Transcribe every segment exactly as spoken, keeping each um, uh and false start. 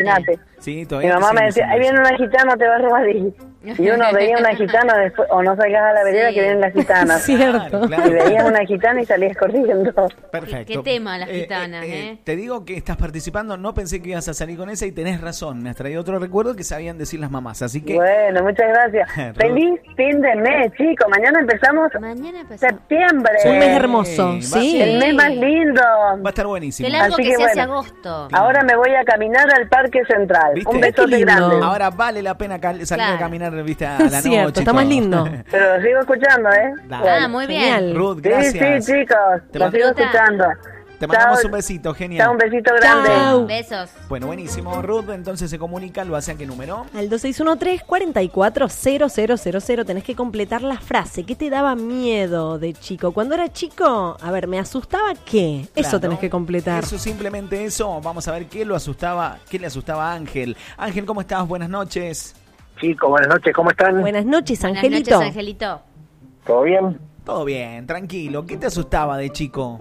Imagínate. Sí, Mi todavía mamá me seguimos decía, haciendo ahí viene eso. una gitana, te va a robar. Y, y uno veía una gitana después, o no salgas a la vereda Sí. que vienen las gitanas. Cierto. Claro, Y veías una gitana y salías corriendo. Perfecto. ¿Qué- qué tema las gitanas, eh? Te digo que estás participando, no pensé que ibas a salir con esa y tenés razón. Me has traído otro recuerdo que sabían decir las mamás, así que... Bueno, muchas gracias. Ruth. Feliz fin de mes, chicos. Mañana empezamos Mañana empezamos. septiembre. Un mes Sí, hermoso, va- sí. El mes más lindo. Va a estar buenísimo. Qué largo Así que, que se hace bueno. agosto. Ahora me voy a caminar al Parque Central. ¿Viste? Un Qué besote lindo. grande. Ahora vale la pena cal- salir Claro. a caminar, viste, a la Es cierto, noche. y está más todo. lindo. Pero lo sigo escuchando, ¿eh? Dale. Ah, muy bien. Genial. Ruth, Sí, gracias. sí, chicos. Te Lo mando- sigo escuchando. Te mandamos Chao. un besito, genial. Chao, un besito grande. Chao. Besos. Bueno, buenísimo. Ruth, entonces se comunica, lo hace a qué número. Al dos seis uno tres, cuatro cuatro cero cero cero cero tenés que completar la frase. ¿Qué te daba miedo de chico? Cuando era chico, a ver, ¿me asustaba qué? Eso Claro. tenés que completar. Eso, simplemente eso. Vamos a ver qué lo asustaba, qué le asustaba a Ángel. Ángel, ¿cómo estás? Buenas noches. Chicos, buenas noches, ¿cómo están? Buenas noches, Buenas Angelito. noches, Angelito. ¿Todo bien? Todo bien, tranquilo. ¿Qué te asustaba de chico?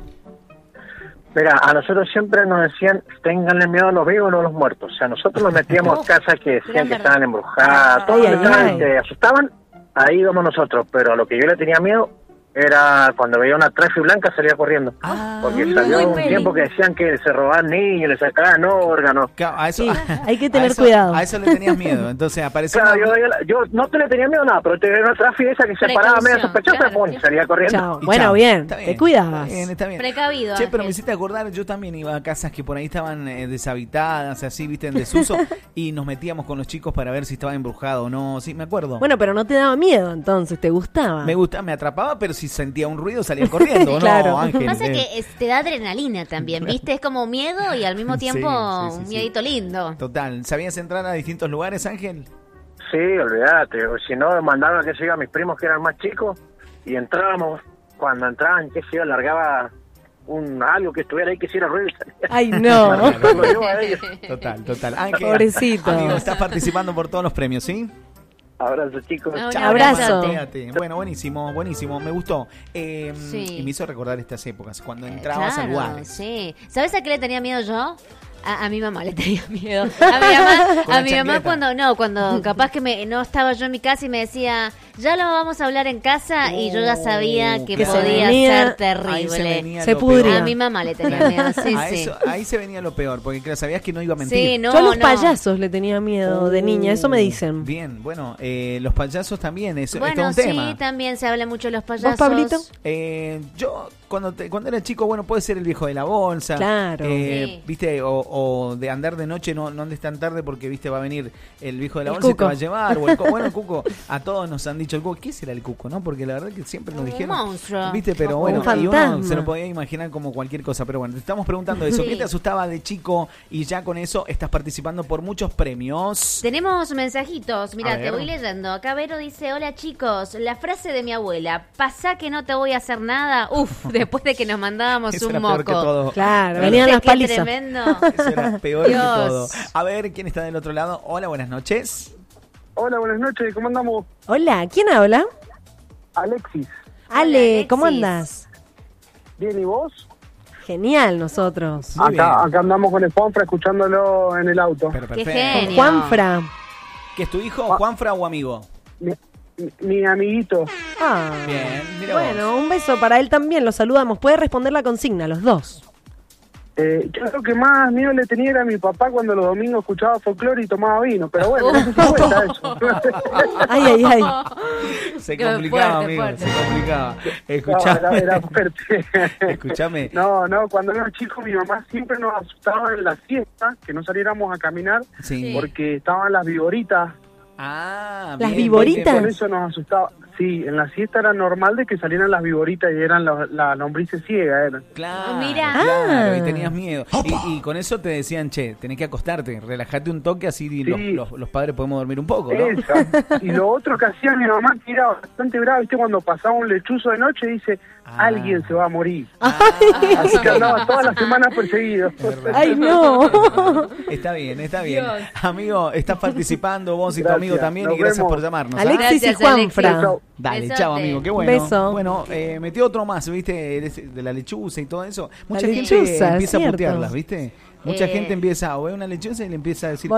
Mira, a nosotros siempre nos decían, ténganle miedo a los vivos, no a los muertos. O sea, nosotros nos metíamos en casas que decían que estaban embrujadas, todos Ay, los que estaban, ay. que asustaban, ahí íbamos nosotros. Pero a lo que yo le tenía miedo era cuando veía una trafi blanca salía corriendo. Ah, Porque muy salió un peli. tiempo que decían que se robaban niños, le sacaban órganos. Claro, a eso, Sí, hay que a tener eso- cuidado. A eso le tenías miedo. Entonces apareció. Claro, una- yo, yo, yo no te le tenía miedo a nada, pero te veía una trafi esa que se paraba medio Precaución, sospechosa, claro, pum, sí. salía corriendo. Chao. Y Bueno, chao. bien, Está te cuidabas. Está bien, está bien. Precavido, Che, pero Ángel. me hiciste acordar, yo también iba a casas que por ahí estaban eh, deshabitadas, así, viste, en desuso, y nos metíamos con los chicos para ver si estaba embrujado o no. Sí, me acuerdo. Bueno, pero no te daba miedo entonces, ¿te gustaba? Me gusta, me atrapaba, pero si sentía un ruido salía corriendo, ¿o Claro. no, Ángel? Pasa Eh, que es- te da adrenalina también, ¿viste? Es como miedo y al mismo Sí, tiempo sí, sí, un sí. miedito lindo. Total, ¿sabías entrar a distintos lugares, Ángel? Sí, olvídate, o si no, mandaban que se iba a mis primos que eran más chicos y entrábamos, cuando entraban, que se yo, largaba un algo que estuviera ahí que hiciera ruido y salía. Ay, no. Largando yo a ellos. Total, total. Ángel, Pobrecito. amigo, estás participando por todos los premios, ¿sí? Abrazo, chicos. Un Chao, abrazo. Cuídate. Bueno, buenísimo, buenísimo, me gustó. Eh, Sí. Y me hizo recordar estas épocas, cuando Eh, entrabas a claro, lugares. Sí. ¿Sabes a qué le tenía miedo yo? A, a mi mamá le tenía miedo. A mi mamá, Con a la mi mamá chancleta. cuando no, cuando capaz que me, no estaba yo en mi casa y me decía, ya lo vamos a hablar en casa y yo ya sabía Uh, que que se podía venía- ser Ahí se terrible. venía Se lo pudría. peor. A mi mamá le tenía miedo, sí, A sí. eso- ahí se venía lo peor, porque claro, sabías que no iba a mentir. Sí, no, Yo a los no. payasos le tenía miedo de niña, eso me dicen. Bien, bueno, eh, los payasos también, es, es todo Bueno, un sí, tema. también se habla mucho de los payasos. ¿Vos, Pablito? Eh, yo cuando te- cuando era chico, bueno, puede ser el viejo de la bolsa. Claro. eh, Sí. Viste, o, o de andar de noche, no, no andes tan tarde porque, viste, va a venir el viejo de la El bolsa y te cuco. va a llevar. O el, co- bueno, el cuco, a todos nos han dicho el cuco. ¿Qué será el cuco, no? Porque la verdad que siempre nos Un dijeron. monstruo. Viste, pero Un bueno, y uno fantasma. se lo podía imaginar como cualquier cosa. Pero bueno, te estamos preguntando eso. Sí. ¿Qué te asustaba de chico? Y ya con eso estás participando por muchos premios. Tenemos mensajitos, mira, A te ver. voy leyendo. Acá Vero dice, hola chicos, la frase de mi abuela, pasá que no te voy a hacer nada, uf, después de que nos mandábamos Eso un era peor que moco. todo. Claro, Claro. venían ¿Viste las qué palizas. tremendo? Eso era peor que Dios. todo. A ver, ¿quién está del otro lado? Hola, buenas noches. Hola, buenas noches, ¿cómo andamos? Hola, ¿quién habla? Alexis, Ale, Alexis. ¿cómo andas? ¿bien y vos? Genial, nosotros. Muy bien. Acá, acá andamos con el Juanfra escuchándolo en el auto. Pero Qué perfecto. genio. Juanfra. ¿Qué es tu hijo, Juanfra o amigo? Mi, mi- mi amiguito. Ah. Bien, mira Bueno, vos. un beso para él también, lo saludamos. Puede responder la consigna, los dos. Eh, yo creo que más miedo le tenía era a mi papá cuando los domingos escuchaba folclore y tomaba vino, pero bueno, no sé si cuenta eso. Ay, ay, ay. Se Qué complicaba, fuerte, amigo, fuerte. se complicaba. No, era, Escuchame. era fuerte. Escuchame. No, no, cuando era chico mi mamá siempre nos asustaba en la siesta, que no saliéramos a caminar, Sí. porque estaban las viboritas. Ah, Las bien, viboritas. bien, Por bien. eso nos asustaba. Sí, en la siesta era normal de que salieran las viboritas y eran las las lombrices ciegas. Eran. Claro, Mira. claro, Ah. y tenías miedo. Y, y con eso te decían, che, tenés que acostarte, relájate un toque, así los, Sí. los, los padres podemos dormir un poco, ¿no? Esa. Y lo otro que hacía mi mamá, que era bastante brava, ¿viste? Cuando pasaba un lechuzo de noche, dice, Ah. alguien se va a morir. Ah, Así que andaba todas las semanas perseguido. Ay, no. Está bien, está bien. Dios. Amigo, estás participando, vos y tu Gracias, amigo también, nos y gracias vemos. por llamarnos. ¿ah? Alexis y Gracias, Juanfra. Alexis. Dale, Besote. chao, amigo, qué bueno. Beso. Bueno, eh, metió otro más, ¿viste? De, de la lechuza y todo eso. Mucha La gente lechuza, empieza cierto. a putearlas, ¿viste? Mucha Eh. gente empieza, o ve una lechuza y le empieza a decir